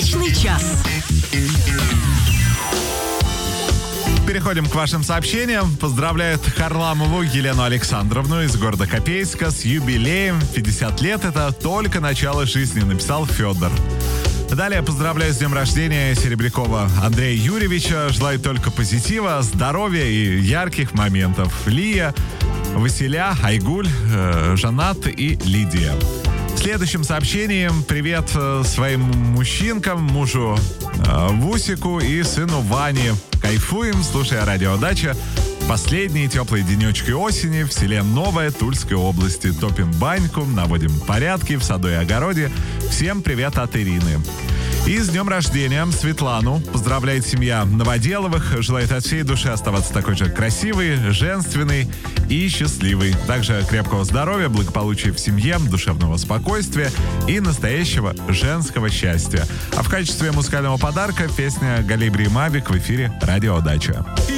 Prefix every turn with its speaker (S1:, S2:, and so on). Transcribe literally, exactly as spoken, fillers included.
S1: Удачный час.
S2: Переходим к вашим сообщениям. Поздравляют Харламову Елену Александровну из города Копейска с юбилеем. пятьдесят лет — это только начало жизни, написал Федор. Далее поздравляю с днем рождения Серебрякова Андрея Юрьевича. Желаю только позитива, здоровья и ярких моментов. Лия, Василя, Айгуль, э, Жанат и Лидия. Следующим сообщением привет своим мужчинкам, мужу э, Вусику и сыну Ване. Кайфуем, слушая радио «Дача». Последние теплые денечки осени в селе Новая Тульской области. Топим баньку, наводим порядки в саду и огороде. Всем привет от Ирины. И с днем рождения Светлану поздравляет семья Новоделовых. Желает от всей души оставаться такой же красивой, женственной и счастливой. Также крепкого здоровья, благополучия в семье, душевного спокойствия и настоящего женского счастья. А в качестве музыкального подарка песня Галибри и Мавик в эфире «Радио Дача».